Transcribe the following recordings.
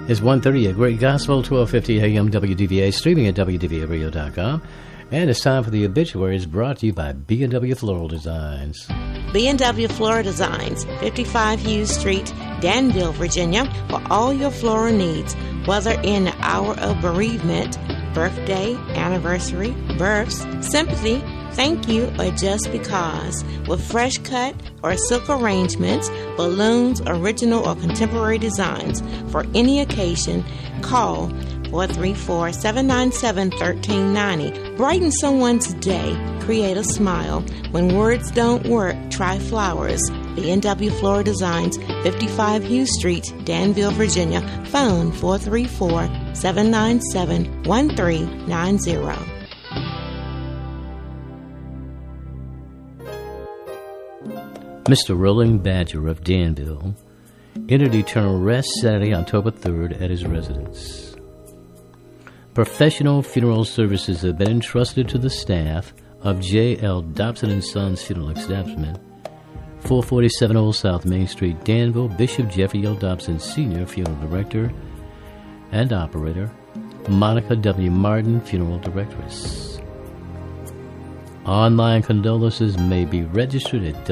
It's 1:30 at Great Gospel, 1250 AM WDVA, streaming at WDVAradio.com. And it's time for the obituaries, brought to you by B&W Floral Designs. B&W Floral Designs, 55 Hughes Street, Danville, Virginia, for all your floral needs, whether in the hour of bereavement, birthday, anniversary, births, sympathy, thank you, or just because. With fresh cut or silk arrangements, balloons, original or contemporary designs for any occasion, call 434-797-1390. Brighten someone's day. Create a smile. When words don't work, try flowers. B&W Floral Designs, 55 Hughes Street, Danville, Virginia. Phone 434-797-1390. Mr. Rolling Badger of Danville entered eternal rest Saturday, October 3rd at his residence. Professional funeral services have been entrusted to the staff of J.L. Dobson & Sons Funeral Establishment, 447 Old South Main Street, Danville. Bishop Jeffrey L. Dobson, Sr., Funeral Director and Operator. Monica W. Martin, Funeral Directress. Online condolences may be registered at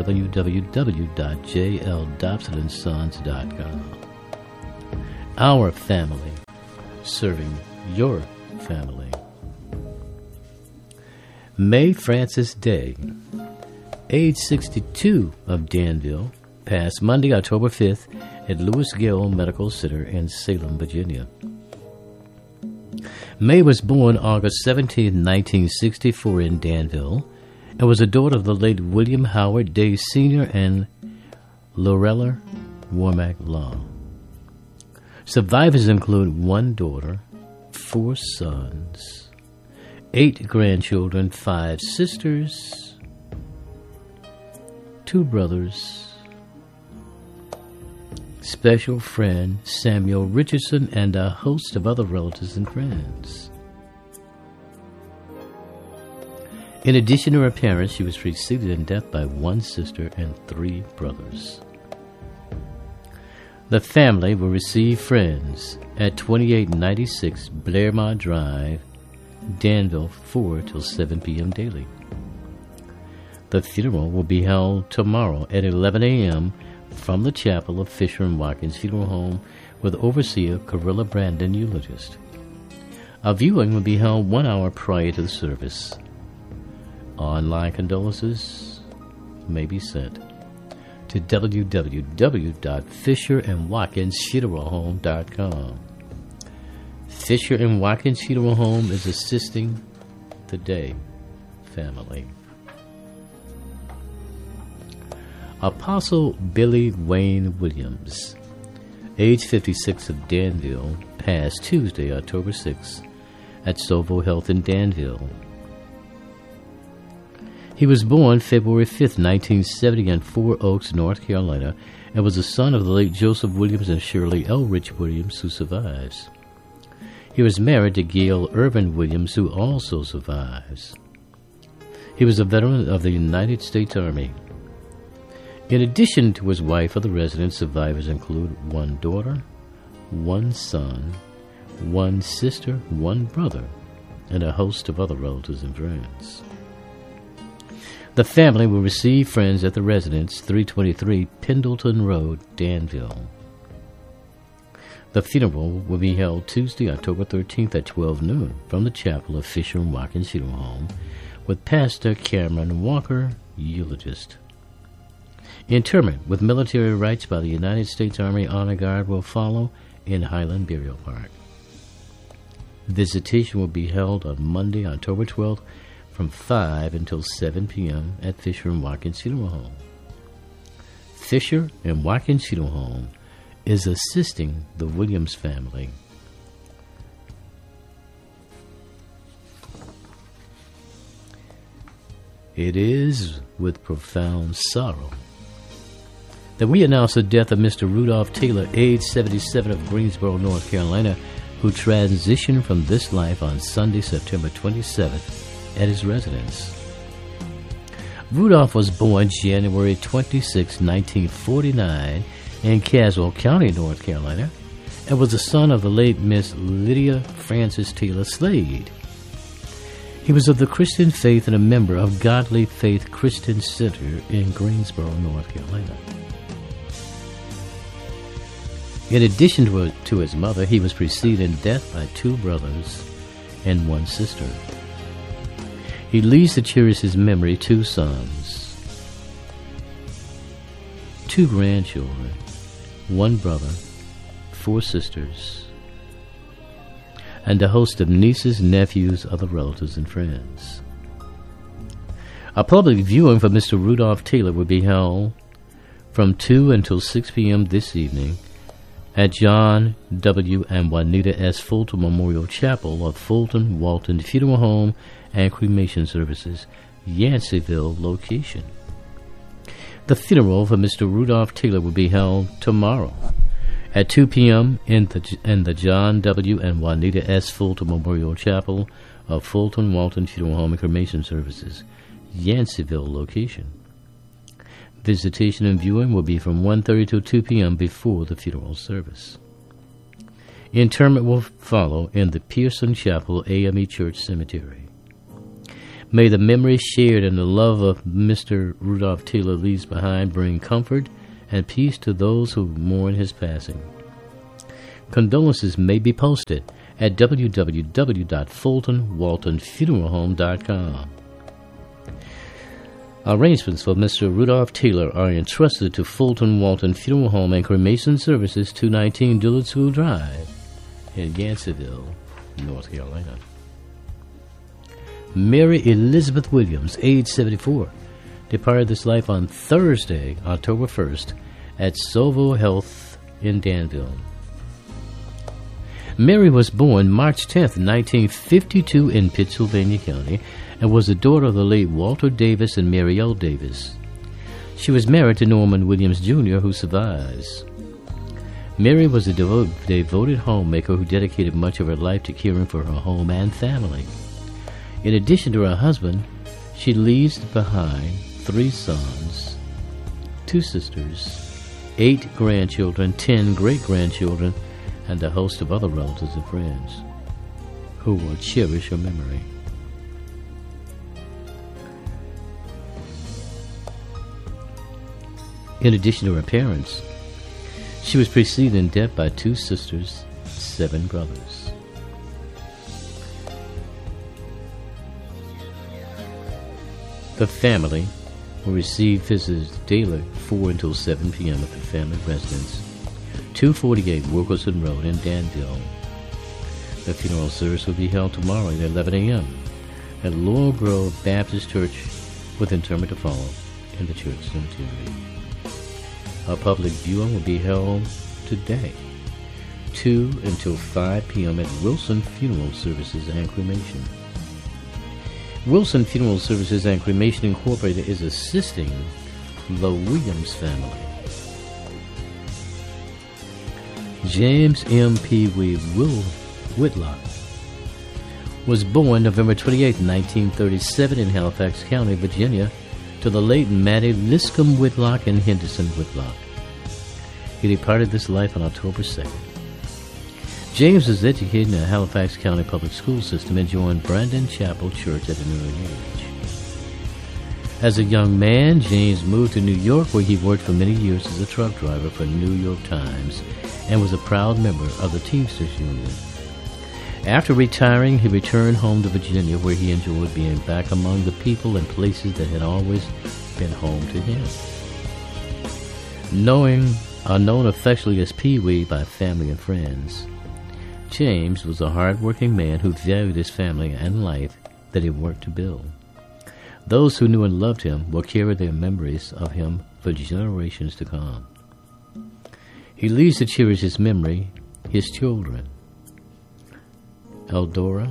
www.jldobsonsons.com. Our family, serving your family. May Francis Day, age 62, of Danville, passed Monday, October 5th at Lewis Gill Medical Center in Salem, Virginia. May was born August 17, 1964 in Danville, and was a daughter of the late William Howard Day Sr. and Lorella Womack Law. Survivors include one daughter, 4 sons, 8 grandchildren, 5 sisters, 2 brothers, special friend Samuel Richardson, and a host of other relatives and friends. In addition to her parents, she was preceded in death by 1 sister and 3 brothers. The family will receive friends at 2896 Blairmont Drive, Danville, 4 till 7 p.m. daily. The funeral will be held tomorrow at 11 a.m. from the chapel of Fisher and Watkins Funeral Home, with overseer Carilla Brandon, eulogist. A viewing will be held 1 hour prior to the service. Online condolences may be sent to www.fisherandwatkinsfuneralhome.com. Fisher and Watkins Funeral Home is assisting the Day family. Apostle Billy Wayne Williams, age 56, of Danville, passed Tuesday, October 6th at Sovo Health in Danville. He was born February 5, 1970 in 4 Oaks, North Carolina, and was the son of the late Joseph Williams and Shirley L. Rich Williams, who survives. He was married to Gail Irvin Williams, who also survives. He was a veteran of the United States Army. In addition to his wife, other resident survivors include 1 daughter, 1 son, 1 sister, 1 brother, and a host of other relatives and friends. The family will receive friends at the residence, 323 Pendleton Road, Danville. The funeral will be held Tuesday, October 13th at 12 noon from the chapel of Fisher and Watkins Funeral Home, with Pastor Cameron Walker, eulogist. Interment with military rites by the United States Army Honor Guard will follow in Highland Burial Park. Visitation will be held on Monday, October 12th, from 5 until 7 p.m. at Fisher and Watkins Funeral Home. Fisher and Watkins Funeral Home is assisting the Williams family. It is with profound sorrow that we announce the death of Mr. Rudolph Taylor, age 77, of Greensboro, North Carolina, who transitioned from this life on Sunday, September 27th, at his residence. Rudolph was born January 26, 1949, in Caswell County, North Carolina, and was the son of the late Miss Lydia Frances Taylor Slade. He was of the Christian faith and a member of Godly Faith Christian Center in Greensboro, North Carolina. In addition to his mother, he was preceded in death by 2 brothers and 1 sister. He leaves to cherish his memory 2 sons, 2 grandchildren, 1 brother, 4 sisters, and a host of nieces, nephews, other relatives, and friends. A public viewing for Mr. Rudolph Taylor will be held from 2 until 6 p.m. this evening at John W. and Juanita S. Fulton Memorial Chapel of Fulton Walton Funeral Home and Cremation Services, Yanceyville location. The funeral for Mr. Rudolph Taylor will be held tomorrow at 2 p.m. in the John W. and Juanita S. Fulton Memorial Chapel of Fulton Walton Funeral Home and Cremation Services, Yanceyville location. Visitation and viewing will be from 1:30 to 2 p.m. before the funeral service. Interment will follow in the Pearson Chapel AME Church Cemetery. May the memory shared and the love of Mr. Rudolph Taylor leaves behind bring comfort and peace to those who mourn his passing. Condolences may be posted at www.fultonwaltonfuneralhome.com. Arrangements for Mr. Rudolph Taylor are entrusted to Fulton Walton Funeral Home and Cremation Services, 219 Dillard School Drive in Yanceyville, North Carolina. Mary Elizabeth Williams, age 74, departed this life on Thursday, October 1st, at Sovo Health in Danville. Mary was born March 10, 1952 in Pittsylvania County and was the daughter of the late Walter Davis and Mary L. Davis. She was married to Norman Williams, Jr., who survives. Mary was a devoted homemaker who dedicated much of her life to caring for her home and family. In addition to her husband, she leaves behind 3 sons, 2 sisters, 8 grandchildren, 10 great-grandchildren, and a host of other relatives and friends who will cherish her memory. In addition to her parents, she was preceded in death by 2 sisters, 7 brothers. The family will receive visitors daily 4 until 7 p.m. at the family residence, 248 Wilkerson Road in Danville. The funeral service will be held tomorrow at 11 a.m. at Laurel Grove Baptist Church, with interment to follow in the church cemetery. A public viewing will be held today, 2 until 5 p.m. at Wilson Funeral Services and Cremation. Wilson Funeral Services and Cremation Incorporated is assisting the Williams family. James M. P. Whitlock was born November 28, 1937 in Halifax County, Virginia, to the late Mattie Liscombe Whitlock and Henderson Whitlock. He departed this life on October 2nd. James was educated in the Halifax County Public School System and joined Brandon Chapel Church at an early age. As a young man, James moved to New York, where he worked for many years as a truck driver for New York Times and was a proud member of the Teamsters Union. After retiring, he returned home to Virginia, where he enjoyed being back among the people and places that had always been home to him. Known affectionately as Pee Wee by family and friends, James was a hard-working man who valued his family and life that he worked to build. Those who knew and loved him will carry their memories of him for generations to come. He leaves to cherish his memory, his children, Eldora,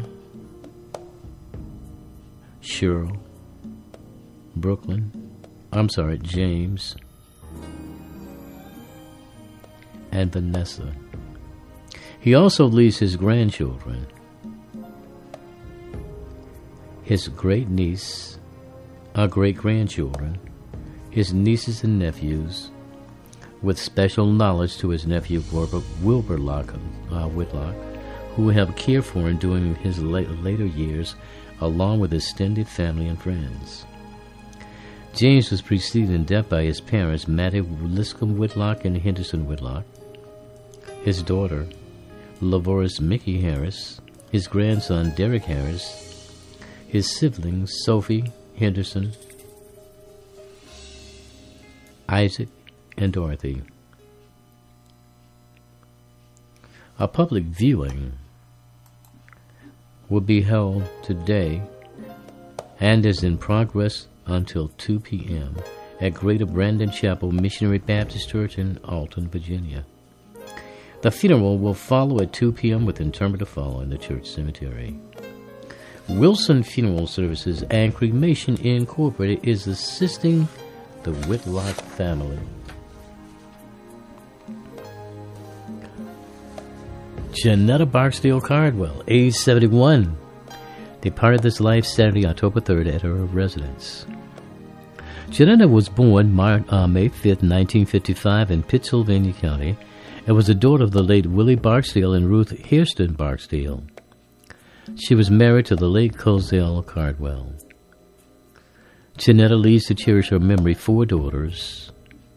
Cheryl, James, and Vanessa. He also leaves his grandchildren, his great-grandchildren, his nieces and nephews, with special knowledge to his nephew Wilbur Whitlock, who would help care for him during his later years, along with his extended family and friends. James was preceded in death by his parents, Mattie Liscombe Whitlock and Henderson Whitlock, his daughter, Lavoris Mickey Harris, his grandson, Derek Harris, his siblings, Sophie, Henderson, Isaac, and Dorothy. A public viewing will be held today and is in progress until 2 p.m. at Greater Brandon Chapel Missionary Baptist Church in Alton, Virginia. The funeral will follow at 2 p.m. with interment to follow in the church cemetery. Wilson Funeral Services and Cremation Incorporated is assisting the Whitlock family. Janetta Barksdale Cardwell, age 71, departed this life Saturday, October 3rd at her residence. Janetta was born May 5th, 1955 in Pittsylvania County and was the daughter of the late Willie Barksdale and Ruth Hairston Barksdale. She was married to the late Cozell Cardwell. Janetta leaves to cherish her memory 4 daughters,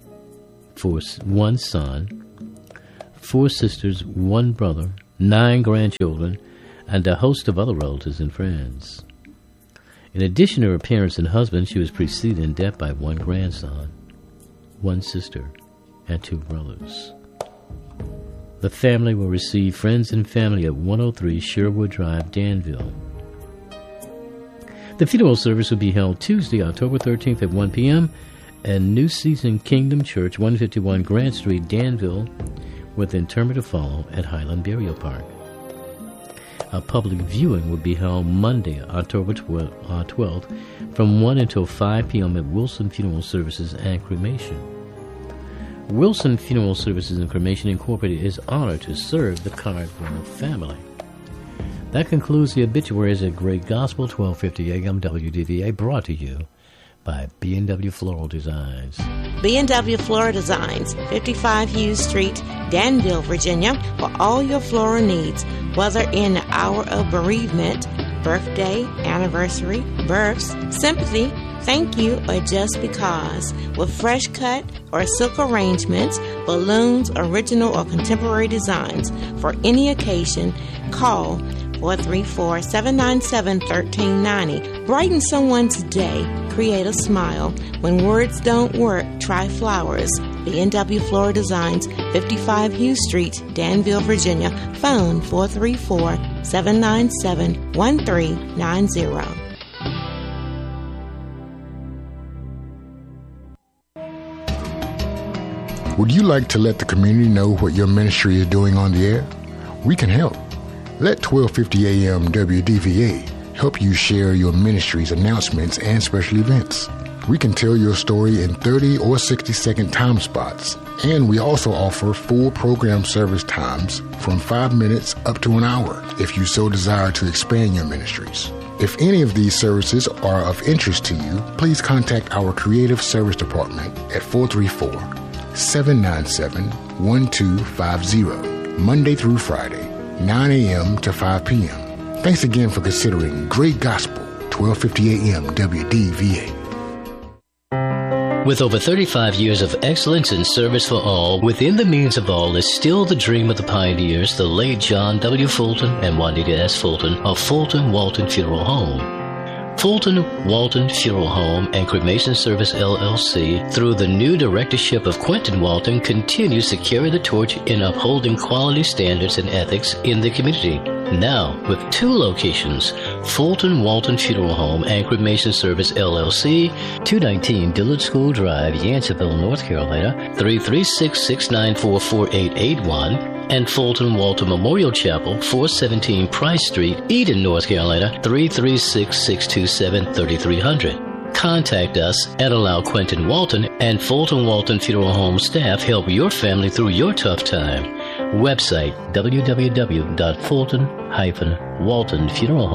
1 son, 4 sisters, 1 brother, 9 grandchildren, and a host of other relatives and friends. In addition to her parents and husband, she was preceded in death by 1 grandson, 1 sister, and 2 brothers. The family will receive friends and family at 103 Sherwood Drive, Danville. The funeral service will be held Tuesday, October 13th at 1 p.m. at New Season Kingdom Church, 151 Grant Street, Danville, with interment to follow at Highland Burial Park. A public viewing will be held Monday, October 12th, from 1 until 5 p.m. at Wilson Funeral Services and Cremation. Wilson Funeral Services and Cremation Incorporated is honored to serve the Cardwell family. That concludes the obituaries at Great Gospel 1250 AM WDVA, brought to you by B&W Floral Designs. B&W Floral Designs, 55 Hughes Street, Danville, Virginia, for all your floral needs, whether in the hour of bereavement, birthday, anniversary, births, sympathy, thank you, or just because. With fresh cut or silk arrangements, balloons, original or contemporary designs for any occasion, call 434-797-1390. Brighten someone's day. Create a smile. When words don't work, try flowers. B&W Floral Designs, 55 Hughes Street, Danville, Virginia. Phone 434-797-1390. Would you like to let the community know what your ministry is doing on the air? We can help. Let 1250 AM WDVA help you share your ministry's announcements and special events. We can tell your story in 30 or 60-second time spots, and we also offer full program service times from 5 minutes up to an hour if you so desire to expand your ministries. If any of these services are of interest to you, please contact our Creative Service Department at 434-797-1250, Monday through Friday, 9 a.m. to 5 p.m. Thanks again for considering Great Gospel, 1250 AM WDVA. With over 35 years of excellence in service for all, within the means of all is still the dream of the pioneers, the late John W. Fulton and Juanita S. Fulton of Fulton Walton Funeral Home. Fulton Walton Funeral Home and Cremation Service LLC, through the new directorship of Quentin Walton, continues to carry the torch in upholding quality standards and ethics in the community. Now, with 2 locations, Fulton Walton Funeral Home and Cremation Service LLC, 219 Dillard School Drive, Yanceyville, North Carolina, 336-694-4881, and Fulton Walton Memorial Chapel, 417 Price Street, Eden, North Carolina, 336-627-3300. Contact us and allow Quentin Walton and Fulton Walton Funeral Home staff help your family through your tough time. Website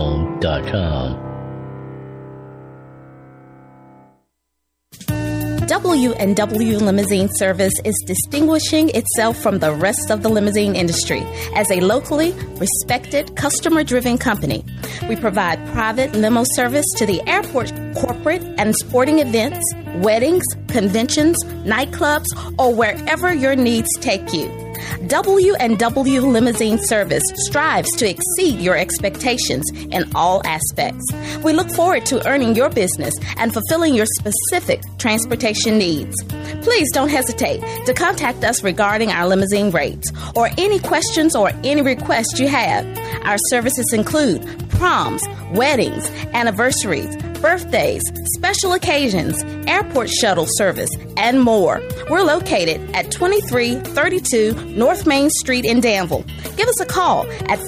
www.fulton-waltonfuneralhome.com. W&W Limousine Service is distinguishing itself from the rest of the limousine industry as a locally respected, customer-driven company. We provide private limo service to the airport, corporate and sporting events, weddings, conventions, nightclubs, or wherever your needs take you. W&W Limousine Service strives to exceed your expectations in all aspects. We look forward to earning your business and fulfilling your specific transportation needs. Please don't hesitate to contact us regarding our limousine rates or any questions or any requests you have. Our services include proms, weddings, anniversaries, birthdays, special occasions, airport shuttle service, and more. We're located at 2332 North Main Street in Danville. Give us a call at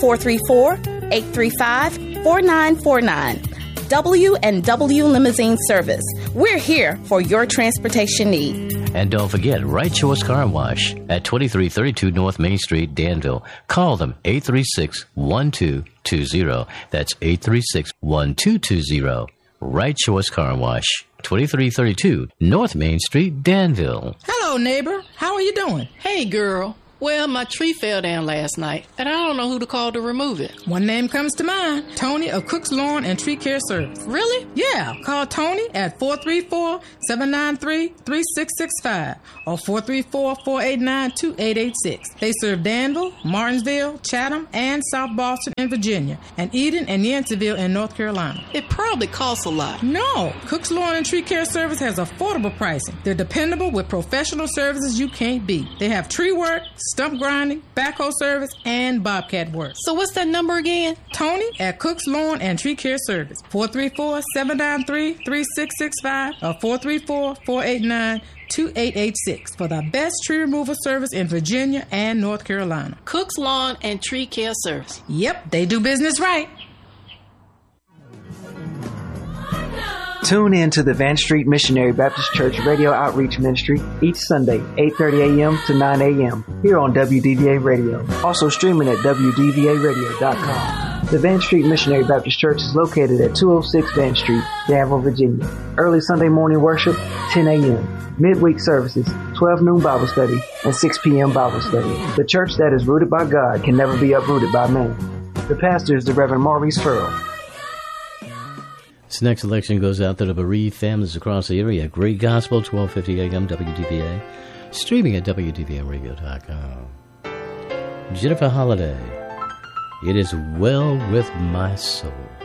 434-835-4949. W&W Limousine Service. We're here for your transportation need. And don't forget, Right Choice Car Wash at 2332 North Main Street, Danville. Call them 836-1220. That's 836-1220. Right Choice Car Wash, 2332 North Main Street, Danville. Hello, neighbor. How are you doing? Hey, girl. Well, my tree fell down last night, and I don't know who to call to remove it. One name comes to mind. Tony of Cook's Lawn and Tree Care Service. Really? Yeah. Call Tony at 434-793-3665 or 434-489-2886. They serve Danville, Martinsville, Chatham, and South Boston in Virginia, and Eden and Yanceyville in North Carolina. It probably costs a lot. No. Cook's Lawn and Tree Care Service has affordable pricing. They're dependable with professional services you can't beat. They have tree work, stump grinding, backhoe service, and bobcat work. So what's that number again? Tony at Cook's Lawn and Tree Care Service, 434-793-3665 or 434-489-2886 for the best tree removal service in Virginia and North Carolina. Cook's Lawn and Tree Care Service. Yep, they do business right. Tune in to the Van Street Missionary Baptist Church Radio Outreach Ministry each Sunday, 8:30 a.m. to 9 a.m. here on WDVA Radio. Also streaming at WDVAradio.com. The Van Street Missionary Baptist Church is located at 206 Van Street, Danville, Virginia. Early Sunday morning worship, 10 a.m. Midweek services, 12 noon Bible study, and 6 p.m. Bible study. The church that is rooted by God can never be uprooted by man. The pastor is the Reverend Maurice Furrow. This next election goes out to the bereaved families across the area. Great Gospel, 1250 a.m. WDVA. Streaming at WDVAradio.com. Jennifer Holliday. It is well with my soul.